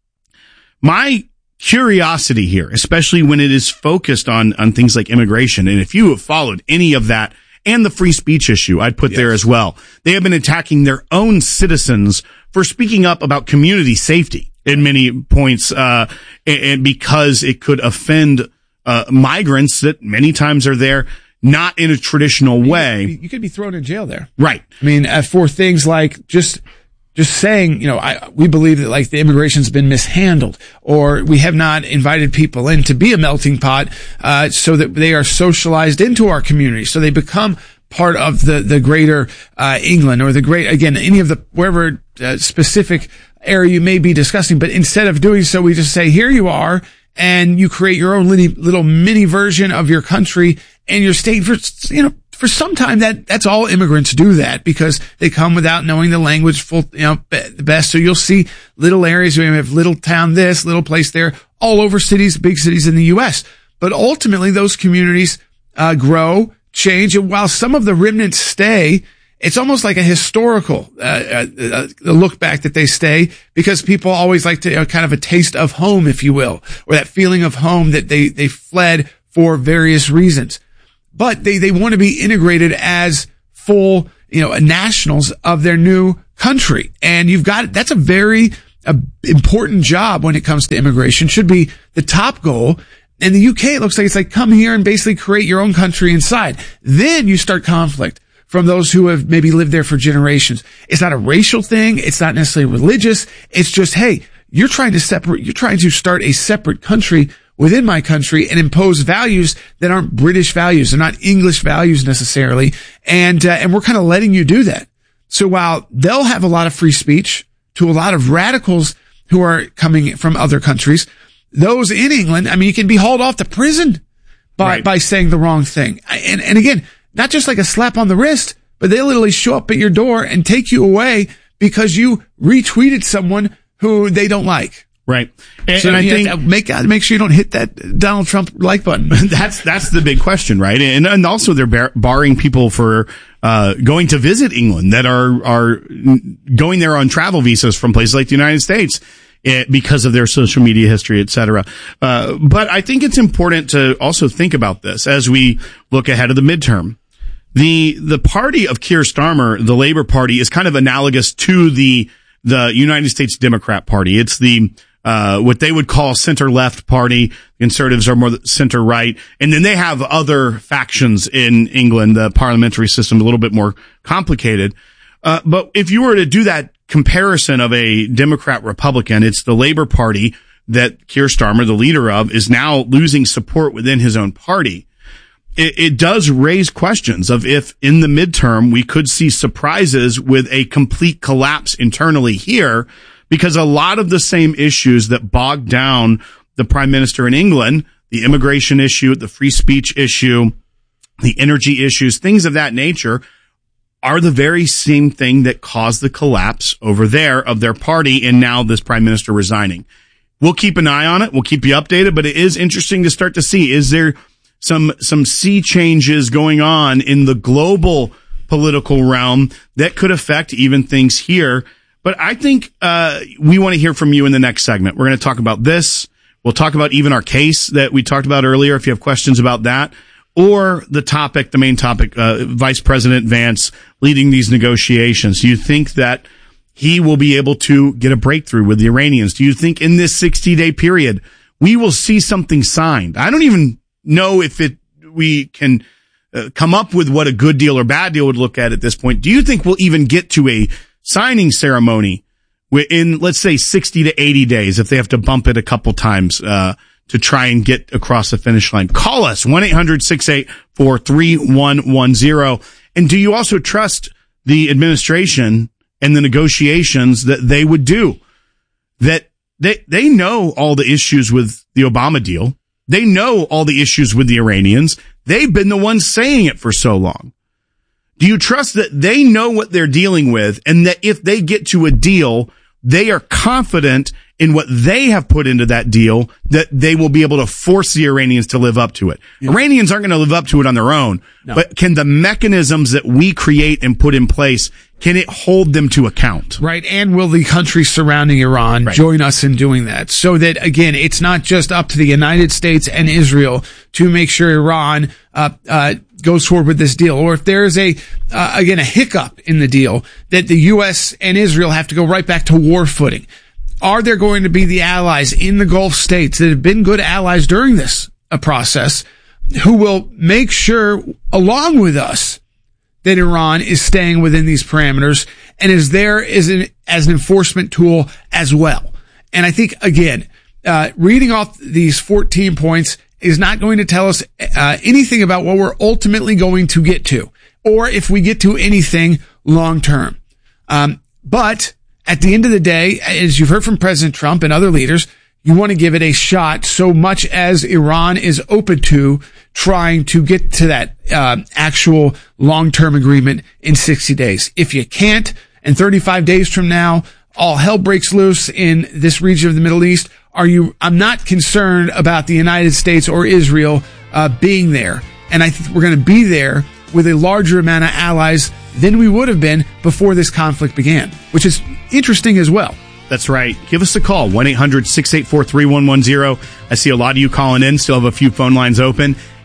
My curiosity here, especially when it is focused on, on things like immigration, and if you have followed any of that, and the free speech issue, I'd put yes. there as well. They have been attacking their own citizens for speaking up about community safety in many points, uh, and because it could offend uh migrants that many times are there not in a traditional way. You could be, you could be thrown in jail there. Right. I mean, uh, for things like just just saying, you know, I we believe that, like, the immigration's been mishandled, or we have not invited people in to be a melting pot uh so that they are socialized into our community, so they become part of the the greater uh England, or the great, again, any of the wherever uh, specific area you may be discussing. But instead of doing so, we just say, here you are, and you create your own little, little mini version of your country and your state. For, you know, for some time, that, that's all immigrants do, that, because they come without knowing the language full, you know, the best. So you'll see little areas where you have little town this, little place there, all over cities, big cities in the U S. But ultimately, those communities, uh, grow, change. And while some of the remnants stay, it's almost like a historical uh, uh, look back that they stay, because people always like to, you know, kind of a taste of home, if you will, or that feeling of home that they they fled for various reasons. But they they want to be integrated as full you know, nationals of their new country. And you've got, that's a very uh, important job when it comes to immigration, should be the top goal. And the U K, it looks like it's like, come here and basically create your own country inside. Then you start conflict from those who have maybe lived there for generations. It's not a racial thing. It's not necessarily religious. It's just, hey, you're trying to separate, you're trying to start a separate country within my country and impose values that aren't British values. They're not English values necessarily. And, uh, and we're kind of letting you do that. So while they'll have a lot of free speech to a lot of radicals who are coming from other countries, those in England, I mean, you can be hauled off to prison by, right. by saying the wrong thing. And, and again, not just like a slap on the wrist, but they literally show up at your door and take you away because you retweeted someone who they don't like. Right. And, so and I think make make sure you don't hit that Donald Trump like button. That's that's the big question, right? And and also they're bar- barring people for uh going to visit England that are are going there on travel visas from places like the United States eh, because of their social media history, et cetera. Uh, but I think it's important to also think about this as we look ahead of the midterm. The the party of Keir Starmer, the Labour Party, is kind of analogous to the the United States Democrat Party. It's the Uh, what they would call center-left party. Conservatives are more center-right. And then they have other factions in England. The parliamentary system a little bit more complicated. Uh, but if you were to do that comparison of a Democrat-Republican, it's the Labour Party that Keir Starmer, the leader of, is now losing support within his own party. It, it does raise questions of if in the midterm we could see surprises with a complete collapse internally here, because a lot of the same issues that bogged down the prime minister in England, the immigration issue, the free speech issue, the energy issues, things of that nature, are the very same thing that caused the collapse over there of their party and now this prime minister resigning. We'll keep an eye on it. We'll keep you updated, but it is interesting to start to see, is there some, some sea changes going on in the global political realm that could affect even things here? But I think uh we want to hear from you in the next segment. We're going to talk about this. We'll talk about even our case that we talked about earlier, if you have questions about that, or the topic, the main topic, uh Vice President Vance leading these negotiations. Do you think that he will be able to get a breakthrough with the Iranians? Do you think in this sixty-day period we will see something signed? I don't even know if it we can uh, come up with what a good deal or bad deal would look at at this point. Do you think we'll even get to a signing ceremony in, let's say, sixty to eighty days, if they have to bump it a couple times uh to try and get across the finish line? Call us, one eight hundred six eight four three one one zero. And do you also trust the administration and the negotiations that they would do? That they they know all the issues with the Obama deal. They know all the issues with the Iranians. They've been the ones saying it for so long. Do you trust that they know what they're dealing with and that if they get to a deal, they are confident in what they have put into that deal, that they will be able to force the Iranians to live up to it? Yeah. Iranians aren't going to live up to it on their own, no. But can the mechanisms that we create and put in place, can it hold them to account? Right. And will the countries surrounding Iran right. join us in doing that? So that, again, it's not just up to the United States and Israel to make sure Iran, uh, uh, goes forward with this deal, or if there is a uh, again a hiccup in the deal, that the U S and Israel have to go right back to war footing. Are there going to be the allies in the Gulf states that have been good allies during this uh, process who will make sure, along with us, that Iran is staying within these parameters and is there as an, as an enforcement tool as well? And I think, again, uh reading off these fourteen points is not going to tell us uh, anything about what we're ultimately going to get to, or if we get to anything long term. Um, but at the end of the day, as you've heard from President Trump and other leaders, you want to give it a shot so much as Iran is open to trying to get to that uh, actual long-term agreement in sixty days. If you can't, and thirty-five days from now, all hell breaks loose in this region of the Middle East, Are you? I'm not concerned about the United States or Israel uh, being there, and I think we're going to be there with a larger amount of allies than we would have been before this conflict began, which is interesting as well. That's right. Give us a call, one eight hundred six eight four three one one zero. I see a lot of you calling in, still have a few phone lines open.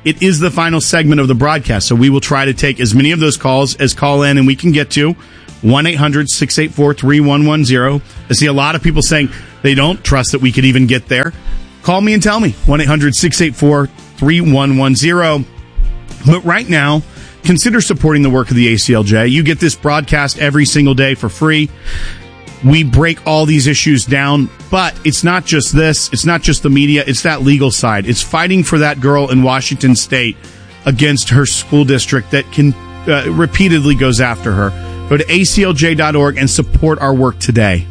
it is the final segment of the broadcast, so we will try to take as many of those calls as call in and we can get to. one eight hundred six eight four three one one zero. I see a lot of people saying they don't trust that we could even get there. Call me and tell me. one eight hundred six eight four three one one zero. But right now, consider supporting the work of the A C L J. You get this broadcast every single day for free. We break all these issues down, but it's not just this. It's not just the media. It's that legal side. It's fighting for that girl in Washington State against her school district that can uh, repeatedly goes after her. Go to A C L J dot org and support our work today.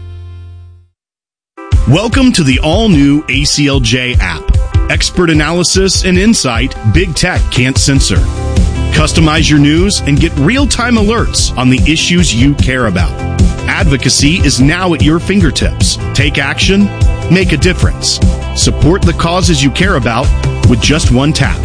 Welcome to the all-new A C L J app. Expert analysis and insight big tech can't censor. Customize your news and get real-time alerts on the issues you care about. Advocacy is now at your fingertips. Take action, make a difference. Support the causes you care about with just one tap.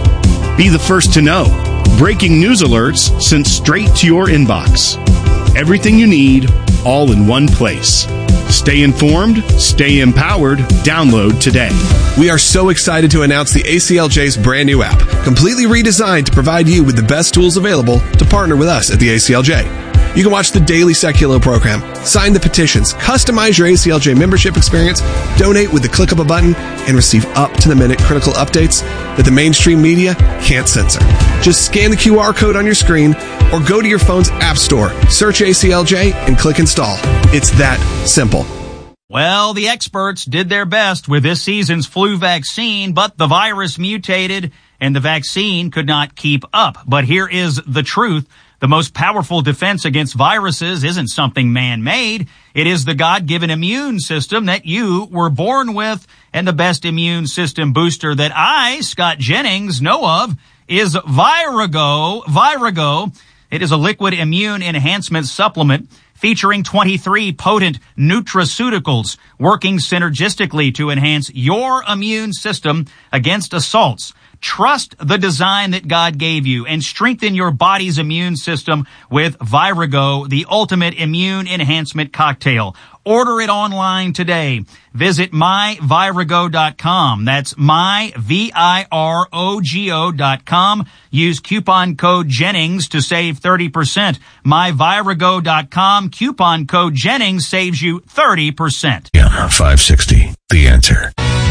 Be the first to know. Breaking news alerts sent straight to your inbox. Everything you need, all in one place. Stay informed, stay empowered. Download today. We are so excited to announce the A C L J's brand new app, completely redesigned to provide you with the best tools available to partner with us at the A C L J. You can watch the daily Seculo program, sign the petitions, customize your A C L J membership experience, donate with the click of a button, and receive up-to-the-minute critical updates that the mainstream media can't censor. Just scan the Q R code on your screen or go to your phone's app store, search A C L J, and click install. It's that simple. Well, the experts did their best with this season's flu vaccine, but the virus mutated and the vaccine could not keep up. But here is the truth. The most powerful defense against viruses isn't something man-made. It is the God-given immune system that you were born with. And the best immune system booster that I, Scott Jennings, know of is Virago. Virago. It is a liquid immune enhancement supplement featuring twenty-three potent nutraceuticals working synergistically to enhance your immune system against assaults. Trust the design that God gave you and strengthen your body's immune system with Virago, the ultimate immune enhancement cocktail. Order it online today. Visit my virago dot com. That's my, V I R O G O dot com. Use coupon code Jennings to save thirty percent. my virago dot com. Coupon code Jennings saves you thirty percent. Yeah, five sixty, The Answer.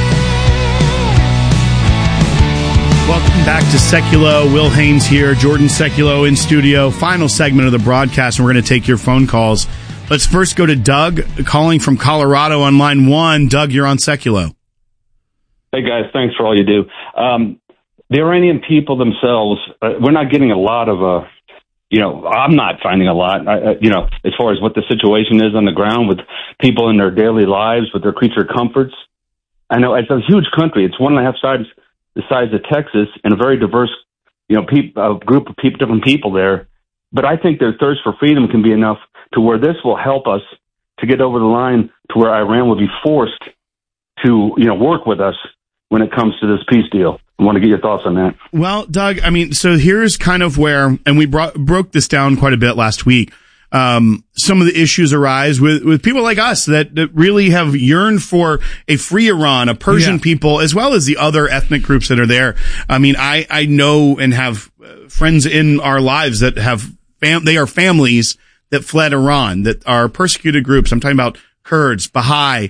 Welcome back to Seculo. Will Haynes here, Jordan Seculo in studio. Final segment of the broadcast, and we're going to take your phone calls. Let's first go to Doug, calling from Colorado on line one. Doug, you're on Seculo. Hey, guys. Thanks for all you do. Um, the Iranian people themselves, uh, we're not getting a lot of, uh, you know, I'm not finding a lot, uh, you know, as far as what the situation is on the ground with people in their daily lives, with their creature comforts. I know it's a huge country. It's one and a half sides the size of Texas, and a very diverse, you know, peop, uh, group of people, different people there. But I think their thirst for freedom can be enough to where this will help us to get over the line to where Iran will be forced to, you know, work with us when it comes to this peace deal. I want to get your thoughts on that. Well, Doug, I mean, so here's kind of where, and we brought, broke this down quite a bit last week. Um, some of the issues arise with, with people like us that, that really have yearned for a free Iran, a Persian yeah. people, as well as the other ethnic groups that are there. I mean, I, I know and have friends in our lives that have fam- they are families that fled Iran, that are persecuted groups. I'm talking about Kurds, Baha'i,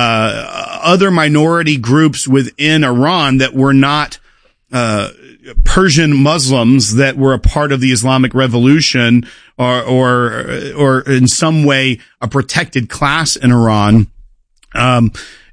uh, other minority groups within Iran that were not, uh, Persian Muslims that were a part of the Islamic Revolution or, or, or in some way a protected class in Iran. Um,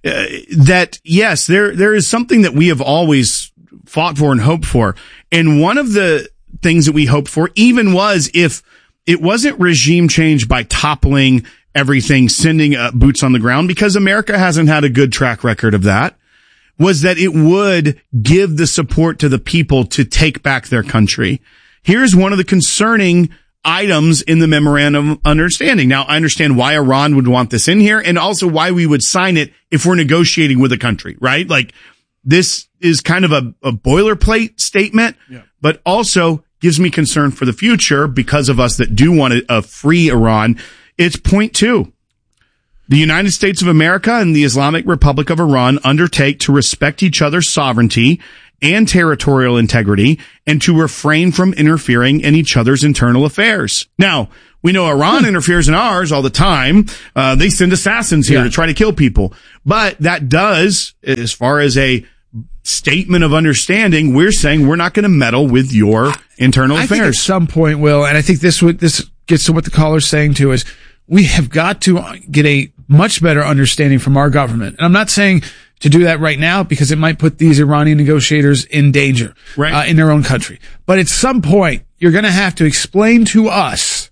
that yes, there, there is something that we have always fought for and hoped for. And one of the things that we hoped for even was if it wasn't regime change by toppling everything, sending uh, boots on the ground, because America hasn't had a good track record of that, was that it would give the support to the people to take back their country. Here's one of the concerning items in the memorandum of understanding. Now, I understand why Iran would want this in here and also why we would sign it if we're negotiating with a country, right? Like, this is kind of a, a boilerplate statement, yeah. but also gives me concern for the future because of us that do want a, a free Iran. It's point two. The United States of America and the Islamic Republic of Iran undertake to respect each other's sovereignty and territorial integrity, and to refrain from interfering in each other's internal affairs. Now, we know Iran hmm. interferes in ours all the time. Uh, they send assassins here yeah. to try to kill people. But that does, as far as a statement of understanding, we're saying we're not going to meddle with your internal I affairs. Think at some point, Will, and I think this would, this gets to what the caller's saying too, is we have got to get a much better understanding from our government. And I'm not saying to do that right now because it might put these Iranian negotiators in danger right. uh, in their own country. But at some point, you're going to have to explain to us,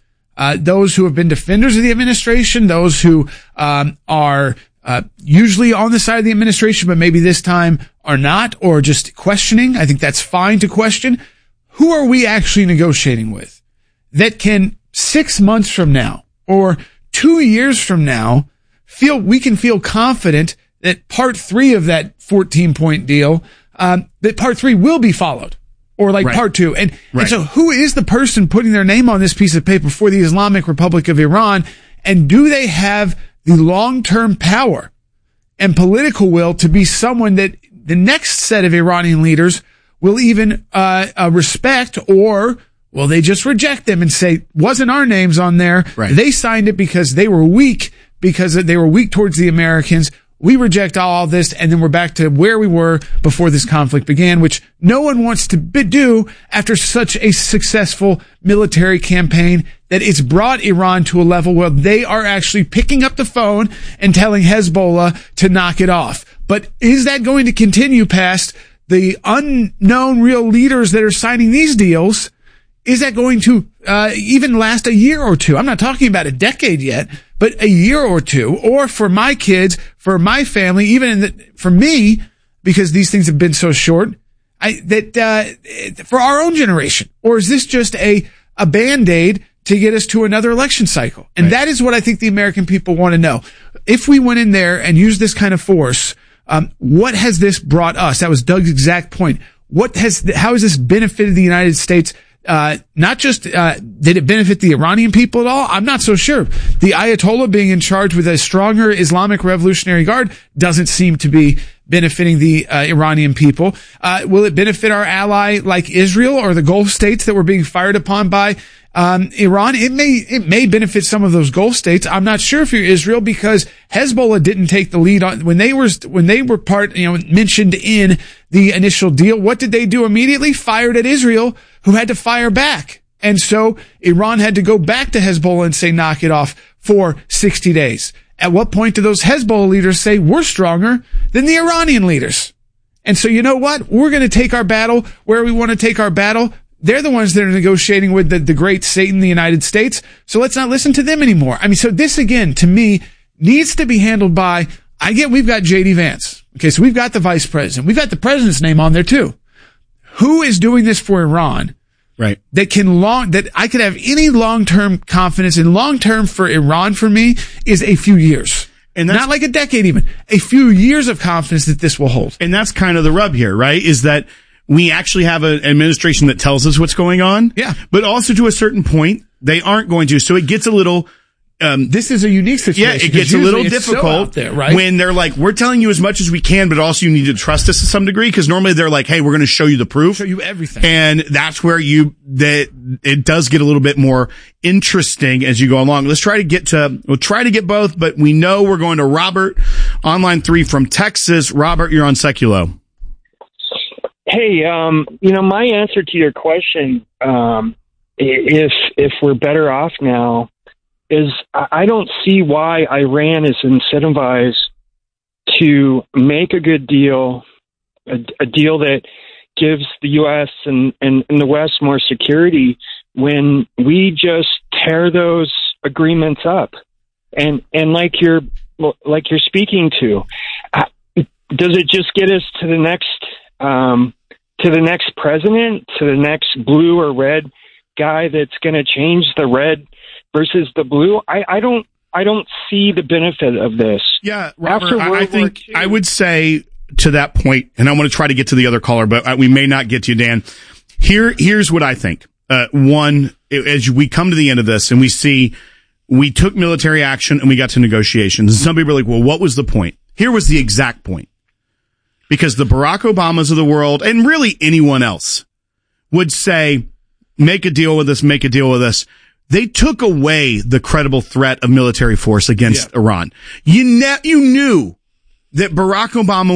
uh, those who have been defenders of the administration, those who um, are uh, usually on the side of the administration, but maybe this time are not, or just questioning. I think that's fine to question. Who are we actually negotiating with that can six months from now or two years from now feel we can feel confident that part three of that fourteen point deal, um, that part three will be followed, or like right. part two. And, right. and so who is the person putting their name on this piece of paper for the Islamic Republic of Iran? And do they have the long-term power and political will to be someone that the next set of Iranian leaders will even, uh, uh respect, or will they just reject them and say, wasn't our names on there? Right. They signed it because they were weak, because they were weak towards the Americans. We reject all of this, and then we're back to where we were before this conflict began, which no one wants to do after such a successful military campaign that it's brought Iran to a level where they are actually picking up the phone and telling Hezbollah to knock it off. But is that going to continue past the unknown real leaders that are signing these deals? Is that going to uh even last a year or two? I'm not talking about a decade yet, but a year or two, or for my kids, for my family, even in the, for me, because these things have been so short, I, that, uh, for our own generation, or is this just a, a Band-Aid to get us to another election cycle? And right. that is what I think the American people want to know. If we went in there and used this kind of force, um, what has this brought us? That was Doug's exact point. What has, how has this benefited the United States? Uh, not just, uh, did it benefit the Iranian people at all? I'm not so sure. The Ayatollah being in charge with a stronger Islamic Revolutionary Guard doesn't seem to be benefiting the uh, Iranian people. Uh, will it benefit our ally like Israel or the Gulf states that were being fired upon by um, Iran? It may, it may benefit some of those Gulf states. I'm not sure if you're Israel, because Hezbollah didn't take the lead on when they were, when they were part, you know, mentioned in the initial deal. What did they do immediately? Fired at Israel, who had to fire back. And so Iran had to go back to Hezbollah and say, knock it off for sixty days. At what point do those Hezbollah leaders say, we're stronger than the Iranian leaders? And so you know what? We're going to take our battle where we want to take our battle. They're the ones that are negotiating with the, the great Satan, the United States. So let's not listen to them anymore. I mean, so this again, to me, needs to be handled by, I get we've got J D Vance. Okay, so we've got the vice president. We've got the president's name on there too. Who is doing this for Iran? Right. That can long, that I could have any long-term confidence in. Long-term for Iran for me is a few years. And that's not like a decade even. A few years of confidence that this will hold. And that's kind of the rub here, right? Is that we actually have an administration that tells us what's going on. Yeah. But also to a certain point, they aren't going to. So it gets a little, um, this is a unique situation. Yeah, it gets a little difficult so out there, right? When they're like, we're telling you as much as we can, but also you need to trust us to some degree, because normally they're like, hey, we're going to show you the proof. Show you everything. And that's where you, that it does get a little bit more interesting as you go along. Let's try to get to, we'll try to get both, but we know we're going to Robert on line three from Texas. Robert, you're on Seculo. Hey, um, you know, my answer to your question, um, if, if we're better off now, is I don't see why Iran is incentivized to make a good deal, a, a deal that gives the U S and, and, and the West more security, when we just tear those agreements up. And, and like you're, like you're speaking to, does it just get us to the next, um, to the next president, to the next blue or red guy that's going to change the red versus the blue? I, I don't, I don't see the benefit of this. Yeah, Robert, I, I think I would say to that point, and I want to try to get to the other caller, but we may not get to you, Dan. Here, here's what I think. Uh, one, as we come to the end of this and we see we took military action and we got to negotiations, and some people are like, well, what was the point? Here was the exact point. because the Barack Obamas of the world, and really anyone else, would say, make a deal with us, make a deal with us. They took away the credible threat of military force against yeah. Iran. You ne- you knew that Barack Obama